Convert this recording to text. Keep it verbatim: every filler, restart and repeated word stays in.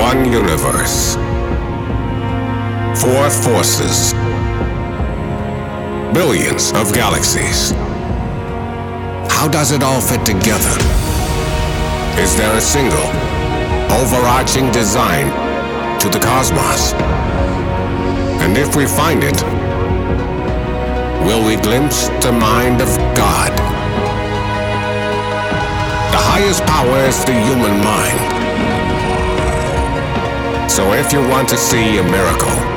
One universe. Four forces. Billions of galaxies. How does it all fit together? Is there a single, overarching design to the cosmos? And if we find it, will we glimpse the mind of God? The highest power is the human mind. So if you want to see a miracle,